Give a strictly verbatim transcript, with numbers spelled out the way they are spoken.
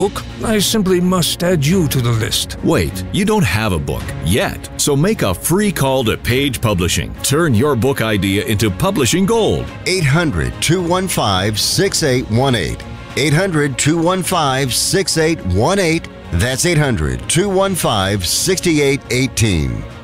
book, I simply must add you to the list. Wait, you don't have a book yet, so make a free call to Page Publishing. Turn your book idea into publishing gold. eight hundred, two one five, six eight one eight. eight hundred, two one five, six eight one eight. That's eight hundred, two one five, six eight one eight.